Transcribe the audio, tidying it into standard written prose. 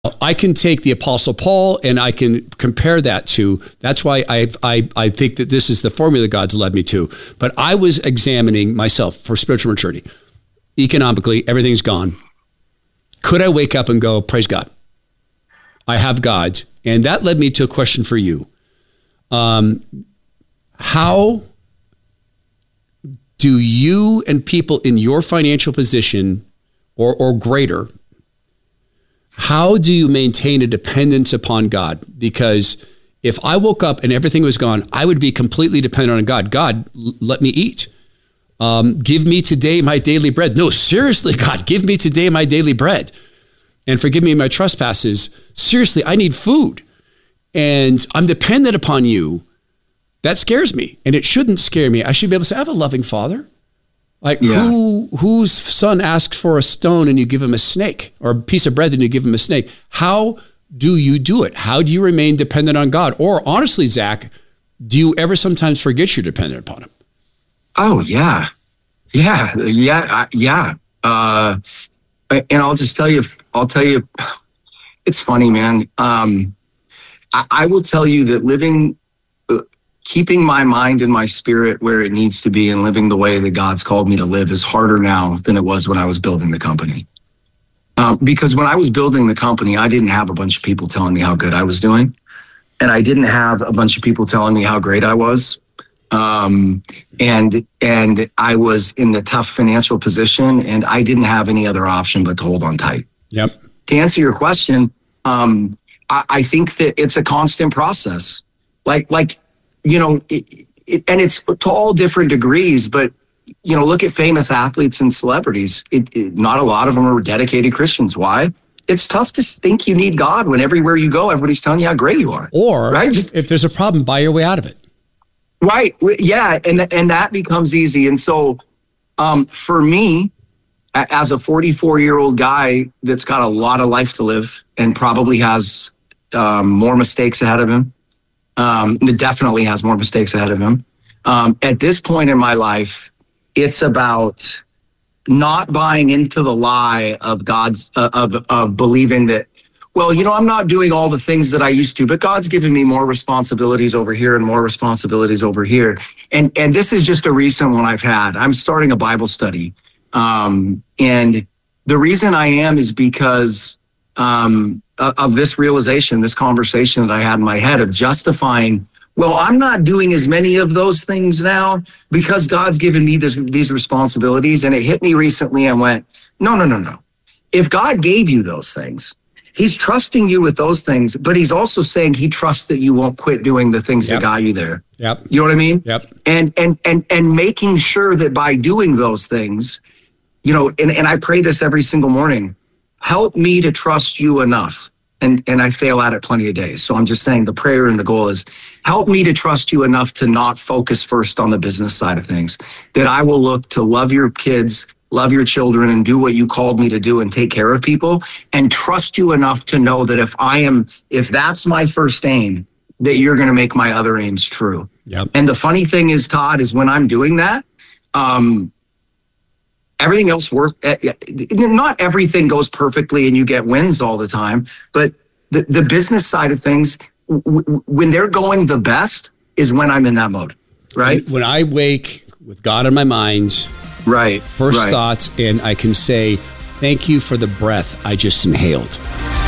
I can take the Apostle Paul and I can compare that to, that's why I think that this is the formula God's led me to. But I was examining myself for spiritual maturity. Economically, everything's gone. Could I wake up and go, praise God, I have God? And that led me to a question for you. How do you and people in your financial position or greater, how do you maintain a dependence upon God? Because if I woke up and everything was gone, I would be completely dependent on God. God, let me eat. Give me today my daily bread. No, seriously, God, give me today my daily bread. And forgive me my trespasses. Seriously, I need food. And I'm dependent upon you. That scares me. And it shouldn't scare me. I should be able to say, I have a loving father. Like whose son asks for a stone and you give him a snake, or a piece of bread and you give him a snake? How do you do it? How do you remain dependent on God? Or honestly, Zach, do you ever sometimes forget you're dependent upon him? Oh, yeah. Yeah. And I'll tell you, it's funny, man. I will tell you that keeping my mind and my spirit where it needs to be and living the way that God's called me to live is harder now than it was when I was building the company. Because when I was building the company, I didn't have a bunch of people telling me how good I was doing. And I didn't have a bunch of people telling me how great I was. And I was in the tough financial position and I didn't have any other option but to hold on tight. Yep. To answer your question, I think that it's a constant process. And it's to all different degrees, but, look at famous athletes and celebrities. Not a lot of them are dedicated Christians. Why? It's tough to think you need God when everywhere you go, everybody's telling you how great you are. Or right? If there's a problem, buy your way out of it. Right. Yeah. And that becomes easy. And so for me, as a 44-year-old guy that's got a lot of life to live and probably has more mistakes ahead of him, definitely has more mistakes ahead of him. At this point in my life, it's about not buying into the lie of of believing that, I'm not doing all the things that I used to, but God's given me more responsibilities over here and more responsibilities over here. And this is just a recent one I've had. I'm starting a Bible study. And the reason I am is because of this realization, this conversation that I had in my head of justifying, I'm not doing as many of those things now because God's given me these responsibilities. And it hit me recently and went, no. If God gave you those things, he's trusting you with those things, but he's also saying he trusts that you won't quit doing the things that got you there. Yep. You know what I mean? Yep. And making sure that by doing those things, and I pray this every single morning, help me to trust you enough. And I fail at it plenty of days. So I'm just saying the prayer and the goal is help me to trust you enough to not focus first on the business side of things, that I will look to love your kids, love your children, and do what you called me to do and take care of people, and trust you enough to know that if that's my first aim, that you're going to make my other aims true. Yep. And the funny thing is, Todd, is when I'm doing that, everything else works. Not everything goes perfectly and you get wins all the time, but the business side of things, when they're going the best is when I'm in that mode, right? When I wake with God in my mind, right, first thoughts, and I can say, thank you for the breath I just inhaled.